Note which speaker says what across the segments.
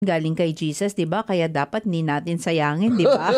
Speaker 1: galing kay Jesus, 'di ba? Kaya dapat hindi natin sayangin, 'di ba?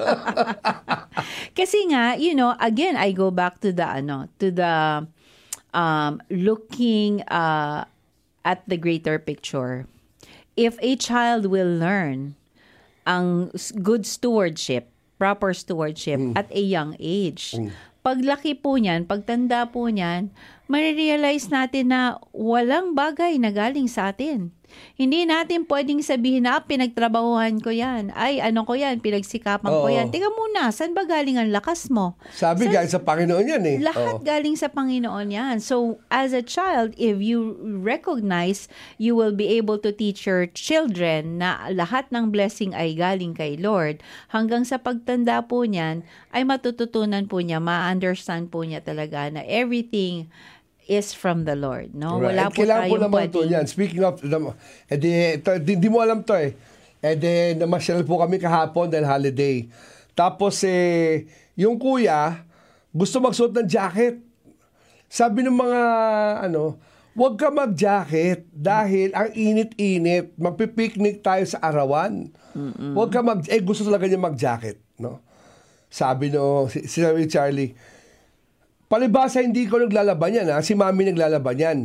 Speaker 1: Kasi nga, again, I go back to the looking at the greater picture. If a child will learn ang good stewardship, proper stewardship at a young age, paglaki po niyan, pagtanda po niyan, marirealize natin na walang bagay na galing sa atin. Hindi natin pwedeng sabihin na pinagtrabahuhan ko yan. Ay, ano ko yan, pinagsikapan ko yan. Teka muna, saan ba galing ang lakas mo?
Speaker 2: Sabi galing sa Panginoon yan eh.
Speaker 1: Lahat galing sa Panginoon yan. So, as a child, if you recognize, you will be able to teach your children na lahat ng blessing ay galing kay Lord. Hanggang sa pagtanda po niyan, ay matututunan po niya, ma-understand po niya talaga na everything is from the Lord, no?
Speaker 2: Right.
Speaker 1: Wala po tayong
Speaker 2: pwedeng... Speaking of, di mo alam to eh. Namasyal po kami kahapon dahil holiday. Tapos yung kuya, gusto magsuot ng jacket. Sabi ng mga, huwag ka mag-jacket dahil ang init-init. Magpipiknik tayo sa arawan. Huwag ka gusto talaga niya mag-jacket, no? Sabi ni Charlie, palibasa hindi ko naglalaban yan, ha? Si Mami naglalaban yan.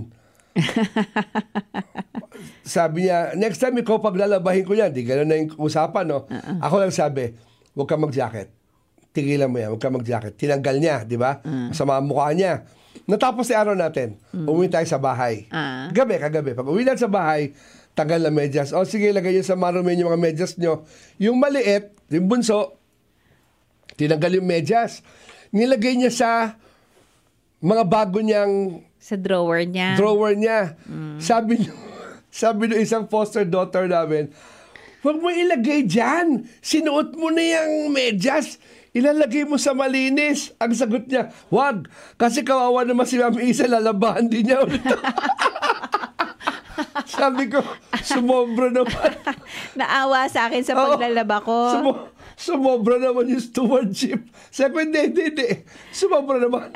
Speaker 2: Sabi niya, next time ikaw paglalabahin ko yan. Di gano'n na yung usapan, no? Ako lang sabi, huwag ka mag-jacket. Tigilan mo yan, huwag ka mag-jacket. Tinanggal niya, di ba? Masama ang mukha niya. Natapos na araw natin. Umuwi tayo sa bahay. Kagabi. Pag uwi natin sa bahay, tagal na medyas. O sige, lagay niyo sa marumi yung mga medyas nyo. Yung maliit, yung bunso, tinanggal yung medyas. Nilagay niya sa mga bago niyang
Speaker 1: sa drawer niya.
Speaker 2: Sabi ng isang foster daughter namin, huwag mo ilagay dyan. Sinuot mo na yung medyas. Ilalagay mo sa malinis. Ang sagot niya, wag. Kasi kawawa naman si Mami Isa, lalabahan din niya ulit. Sabi ko, sumobra naman.
Speaker 1: Naawa sa akin sa paglalaba ko.
Speaker 2: Sumobra naman yung stewardship. Sabi ko, hindi. Sumobra naman.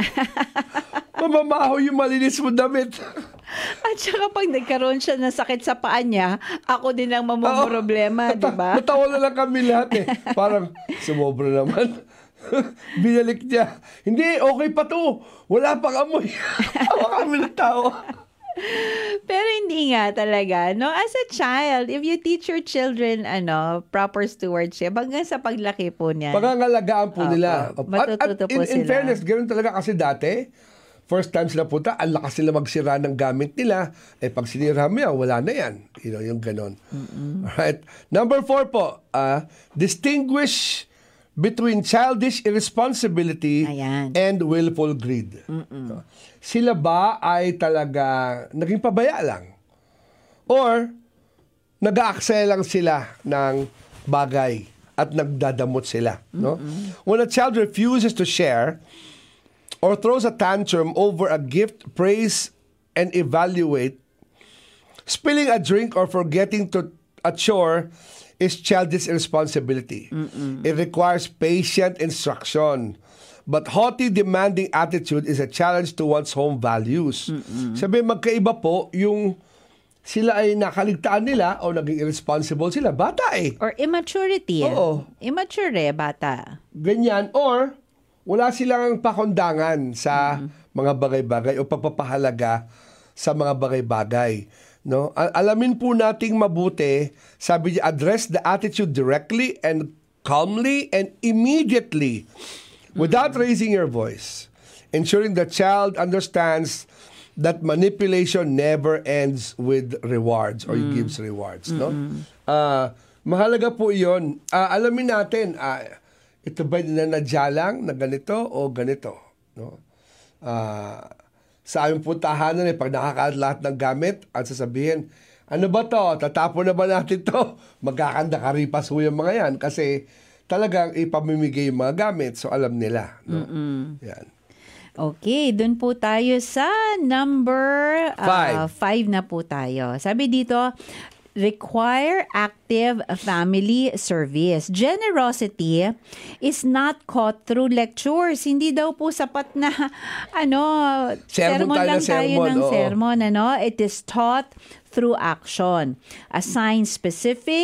Speaker 2: Mamamaho yung malinis mo damit.
Speaker 1: At saka pag nagkaroon siya ng sakit sa paa niya, ako din ang mamumroblema, di ba?
Speaker 2: Natawa na lang kami lahat eh. Parang, sumobra naman. Binalik niya. Hindi, okay pa to. Wala pang amoy. Tawa kami ng tawa.
Speaker 1: Pero hindi nga talaga, no? As a child, if you teach your children, proper stewardship, hanggang sa paglaki po niya.
Speaker 2: Pangangalagaan po nila.
Speaker 1: Matututo po sila.
Speaker 2: In fairness, ganoon talaga kasi dati, first time sila punta, ang lakas sila magsira ng gamit nila. Pag sinira mo yan, wala na yan. Yung gano'n. Alright. Number 4 po, distinguish between childish irresponsibility and willful greed. Sila ba ay talaga naging pabaya lang? Or nag-aaksaya lang sila ng bagay at nagdadamot sila? No? When a child refuses to share or throws a tantrum over a gift, praise, and evaluate, spilling a drink or forgetting to a chore is childish irresponsibility. It requires patient instruction. But haughty, demanding attitude is a challenge to one's home values. Sabi, magkaiba po yung sila ay nakaligtaan nila o naging irresponsible sila. Bata eh.
Speaker 1: Or immaturity.
Speaker 2: Oo.
Speaker 1: Immature bata.
Speaker 2: Ganyan. Or wala silang pakundangan sa mga bagay-bagay o pagpapahalaga sa mga bagay-bagay. No? Alamin po nating mabuti, sabi niya, address the attitude directly and calmly and immediately without raising your voice, ensuring the child understands that manipulation never ends with rewards or gives rewards. No? Mahalaga po iyon. Alamin natin, ito ba nanadya lang na ganito o ganito? No? Sa aming puntahanan, pag nakakaat lahat ng gamit, at sasabihin, ano ba to? Tatapon na ba natin to? Magkakanda-karipas ho yung mga yan kasi talagang ipamimigay yung mga gamit. So, alam nila. No? Yan.
Speaker 1: Okay, dun po tayo sa number 5 na po tayo. Sabi dito, require active family service. Generosity is not caught through lectures. Hindi daw po sapat na sermon lang tayo ng sermon. It is taught through action. Assign specific